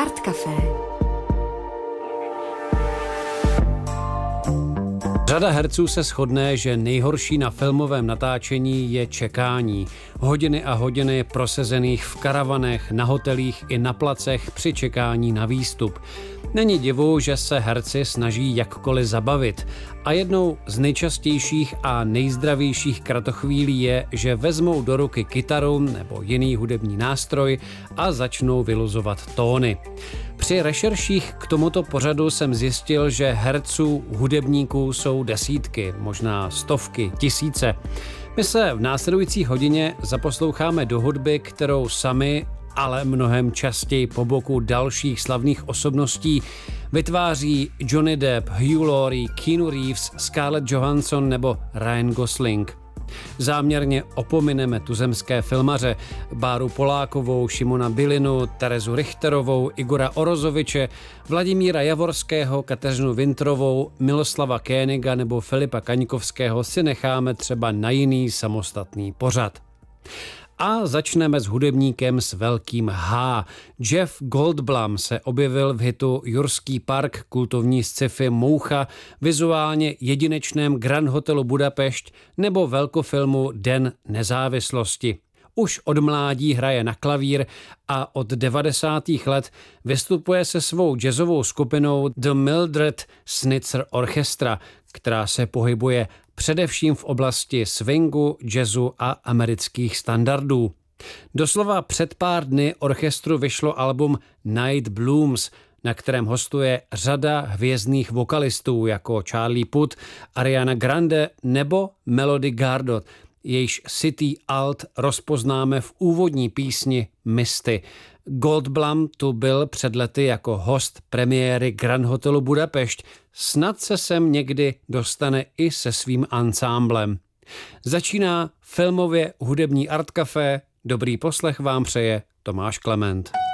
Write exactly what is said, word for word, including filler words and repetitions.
Art Café. Řada herců se shodne, že nejhorší na filmovém natáčení je čekání. Hodiny a hodiny prosezených v karavanech, na hotelích i na placech při čekání na výstup. Není divu, že se herci snaží jakkoliv zabavit. A jednou z nejčastějších a nejzdravějších kratochvílí je, že vezmou do ruky kytaru nebo jiný hudební nástroj a začnou vyluzovat tóny. Při rešerších k tomuto pořadu jsem zjistil, že herců, hudebníků jsou desítky, možná stovky, tisíce. My se v následující hodině zaposloucháme do hudby, kterou sami, ale mnohem častěji po boku dalších slavných osobností vytváří Johnny Depp, Hugh Laurie, Keanu Reeves, Scarlett Johansson nebo Ryan Gosling. Záměrně opomineme tuzemské filmaře Báru Polákovou, Šimona Bylinu, Terezu Richterovou, Igora Orozoviče, Vladimíra Javorského, Kateřinu Vintrovou, Miloslava Koeniga nebo Filipa Kaňkovského si necháme třeba na jiný samostatný pořad. A začneme s hudebníkem s velkým H. Jeff Goldblum se objevil v hitu Jurský park, kultovní sci-fi Moucha, vizuálně jedinečném Grand Hotelu Budapešť nebo velkofilmu Den nezávislosti. Už od mládí hraje na klavír a od devadesátých let vystupuje se svou jazzovou skupinou The Mildred Snitzer Orchestra, která se pohybuje především v oblasti swingu, jazzu a amerických standardů. Doslova před pár dny orchestru vyšlo album Night Blooms, na kterém hostuje řada hvězdných vokalistů jako Charlie Puth, Ariana Grande nebo Melody Gardot. Jejíž City Alt rozpoznáme v úvodní písni Misty. Goldblum tu byl před lety jako host premiéry Grand Hotelu Budapešť. Snad se sem někdy dostane i se svým ansámblem. Začíná filmově hudební Art Café. Dobrý poslech vám přeje Tomáš Klement.